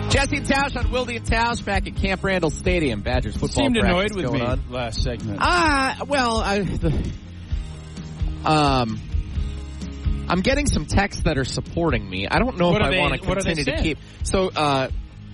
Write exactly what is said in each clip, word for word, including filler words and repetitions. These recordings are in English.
Jesse and Tausch on Wilde and Tausch back at Camp Randall Stadium. Badgers football seemed practice annoyed with going me on. last segment. Ah, uh, well, I, the, um, I'm getting some texts that are supporting me. I don't know what if I they, want to continue to keep. So, uh,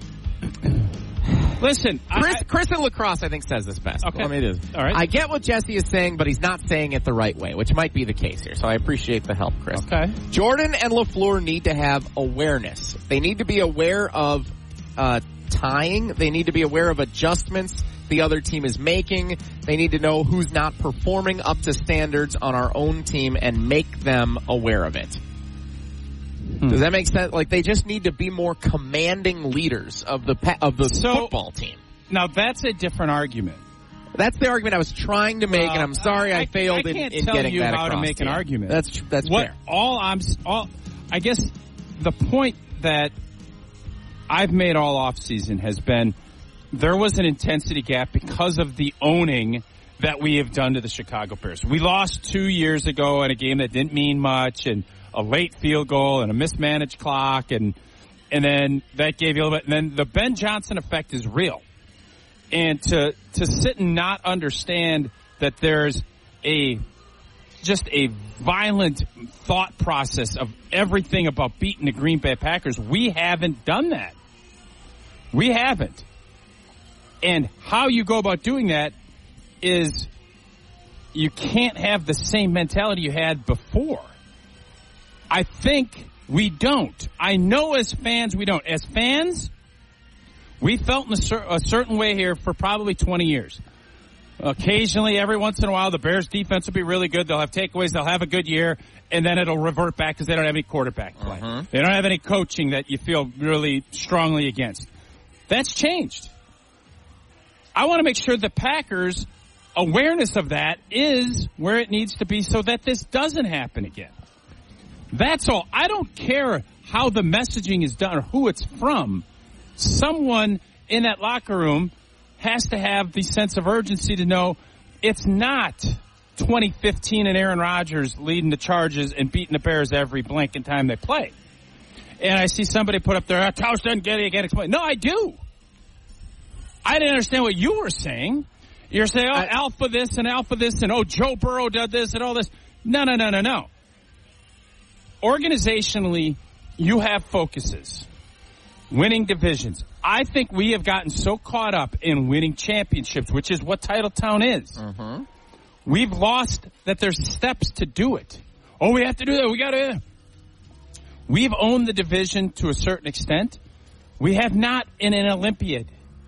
listen, Chris, I, Chris in Lacrosse, I think, says this best. Okay, I mean, it is. All right. I get what Jesse is saying, but he's not saying it the right way, which might be the case here. So I appreciate the help, Chris. Okay. Jordan and LaFleur need to have awareness. They need to be aware of uh, tying. They need to be aware of adjustments the other team is making. They need to know who's not performing up to standards on our own team and make them aware of it. Hmm. Does that make sense? Like, they just need to be more commanding leaders of the of the so, football team. Now, that's a different argument. That's the argument I was trying to make, uh, and I'm sorry I, I failed I in, can't in tell getting you that how across to make to an you. argument. That's that's what, fair. All I'm, all I guess the point that I've made all offseason has been there was an intensity gap because of the owning that we have done to the Chicago Bears. We lost two years ago in a game that didn't mean much, and a late field goal and a mismanaged clock, and and then that gave you a little bit. And then the Ben Johnson effect is real. And to to sit and not understand that there's a just a violent thought process of everything about beating the Green Bay Packers, we haven't done that. We haven't. And how you go about doing that is you can't have the same mentality you had before. I think we don't. I know as fans we don't. As fans, we felt in a, cer- a certain way here for probably twenty years. Occasionally, every once in a while, the Bears' defense will be really good. They'll have takeaways. They'll have a good year, and then it'll revert back because they don't have any quarterback play. Uh-huh. They don't have any coaching that you feel really strongly against. That's changed. I want to make sure the Packers' awareness of that is where it needs to be so that this doesn't happen again. That's all. I don't care how the messaging is done or who it's from. Someone in that locker room has to have the sense of urgency to know it's not twenty fifteen and Aaron Rodgers leading the charges and beating the Bears every blanking time they play. And I see somebody put up there, oh, Tausch doesn't get it, I can't explain. No, I do. I didn't understand what you were saying. You're saying, oh, I, alpha this and alpha this and, oh, Joe Burrow did this and all this. No, no, no, no, no. Organizationally, you have focuses. Winning divisions. I think we have gotten so caught up in winning championships, which is what Titletown is. Uh-huh. We've lost that there's steps to do it. Oh, we have to do that. We got to. We've owned the division to a certain extent. We have not in an Olympiad.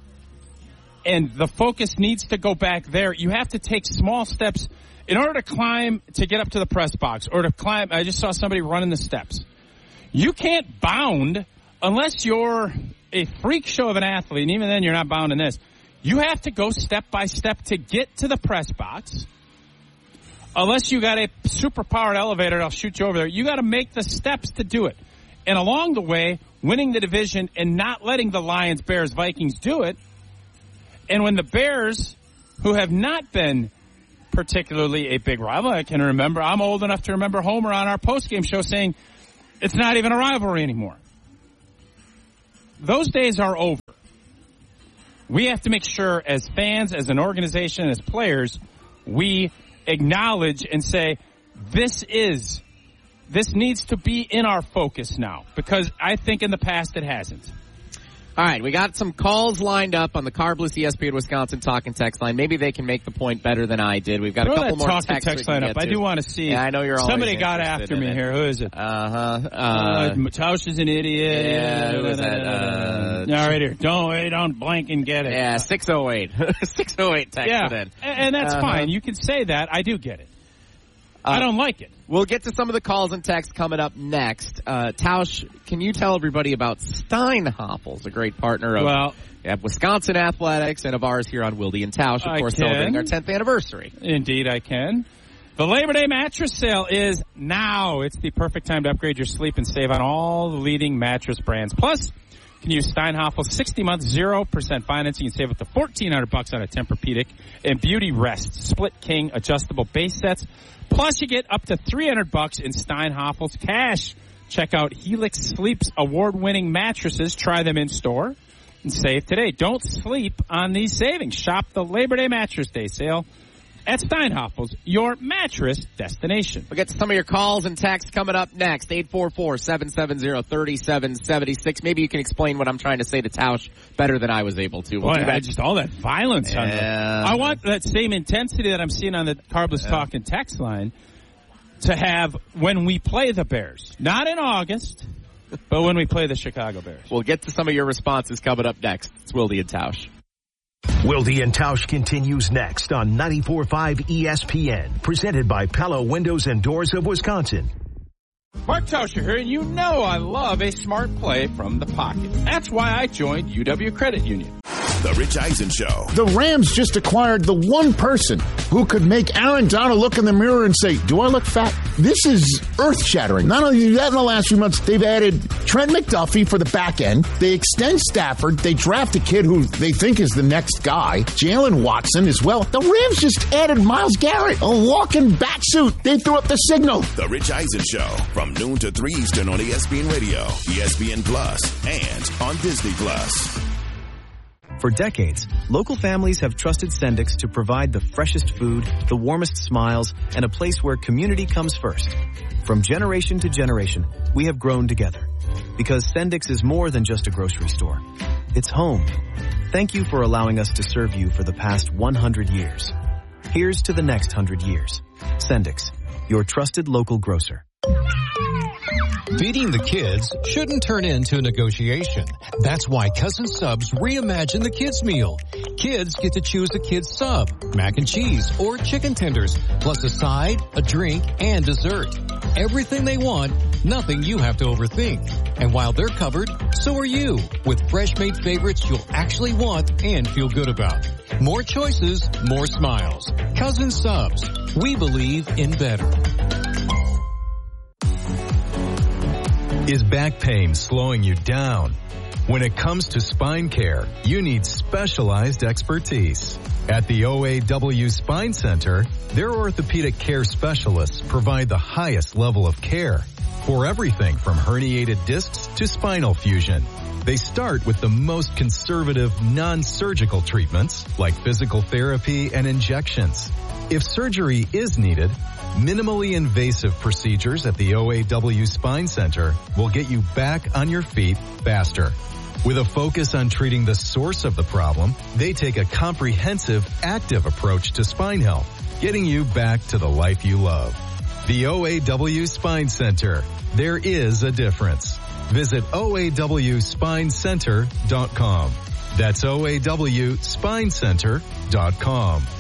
And the focus needs to go back there. You have to take small steps in order to climb, to get up to the press box, or to climb. I just saw somebody running the steps. You can't bound unless you're a freak show of an athlete, and even then you're not bound in this. You have to go step by step to get to the press box. Unless you got a super-powered elevator that'll shoot you over there, you got to make the steps to do it. And along the way, winning the division and not letting the Lions, Bears, Vikings do it. And when the Bears, who have not been particularly a big rival, I can remember, I'm old enough to remember Homer on our postgame show saying it's not even a rivalry anymore. Those days are over. We have to make sure as fans, as an organization, as players, we acknowledge and say, this is, this needs to be in our focus now, because I think in the past it hasn't. All right, we got some calls lined up on the Carbless E S P N Wisconsin talk and text line. Maybe they can make the point better than I did. We've got Throw a couple that more talk texts and text line up. I do want to see. Yeah, I know you're. Somebody got after me it. here. Who is it? Uh-huh. Uh uh Tausch is an idiot. Yeah, who is that? Uh, All right, here. Don't wait, don't blank and get it. Yeah, six oh eight. six oh eight text yeah, it in. And that's uh-huh. fine. You can say that. I do get it. Uh, I don't like it. We'll get to some of the calls and texts coming up next. Uh, Tausch, can you tell everybody about Steinhafels, a great partner of well, yeah, Wisconsin Athletics and of ours here on Wilde and Tausch, of I course, can. celebrating our tenth anniversary. Indeed, I can. The Labor Day mattress sale is now. It's the perfect time to upgrade your sleep and save on all the leading mattress brands. Plus, you can use Steinhafel's sixty month, zero percent financing and save up to fourteen hundred bucks on a Tempur-Pedic and Beauty Rest Split King adjustable base sets. Plus, you get up to three hundred bucks in Steinhafel's cash Check out Helix Sleep's award-winning mattresses. Try them in store and save today. Don't sleep on these savings. Shop the Labor Day Mattress Day sale at Steinhafels, your mattress destination. We'll get to some of your calls and texts coming up next. eight four four, seven seven zero, three seven seven six. Maybe you can explain what I'm trying to say to Tausch better than I was able to. We'll Boy, I just all that violence. Yeah. On the, I want that same intensity that I'm seeing on the Carbless yeah. Talk and text line to have when we play the Bears. Not in August, but when we play the Chicago Bears. We'll get to some of your responses coming up next. It's Wilde and Tausch. Wilde and Tausch continues next on ninety-four point five E S P N, presented by Pella Windows and Doors of Wisconsin. Mark Tauscher here, and you know I love a smart play from the pocket. That's why I joined U W Credit Union. The Rich Eisen Show. The Rams just acquired the one person who could make Aaron Donald look in the mirror and say, do I look fat? This is earth-shattering. Not only that, in the last few months, they've added Trent McDuffie for the back end. They extend Stafford. They draft a kid who they think is the next guy, Jalen Watson as well. The Rams just added Myles Garrett, a walking bat suit. They threw up the signal. The Rich Eisen Show, from noon to three Eastern on E S P N Radio, E S P N Plus, and on Disney Plus. For decades, local families have trusted Sendix to provide the freshest food, the warmest smiles, and a place where community comes first. From generation to generation, we have grown together. Because Sendix is more than just a grocery store. It's home. Thank you for allowing us to serve you for the past one hundred years. Here's to the next one hundred years. Sendix, your trusted local grocer. Feeding the kids shouldn't turn into a negotiation. That's why Cousin Subs reimagined the kids' meal. Kids get to choose a kid's sub, mac and cheese, or chicken tenders, plus a side, a drink, and dessert. Everything they want, nothing you have to overthink. And while they're covered, so are you, with fresh-made favorites you'll actually want and feel good about. More choices, more smiles. Cousin Subs. We believe in better. Is back pain slowing you down? When it comes to spine care, you need specialized expertise. At the O A W Spine Center, their orthopedic care specialists provide the highest level of care for everything from herniated discs to spinal fusion. They start with the most conservative, non-surgical treatments like physical therapy and injections. If surgery is needed, minimally invasive procedures at the O A W Spine Center will get you back on your feet faster. With a focus on treating the source of the problem, they take a comprehensive, active approach to spine health, getting you back to the life you love. The O A W Spine Center. There is a difference. Visit O A W spine center dot com. That's O A W spine center dot com.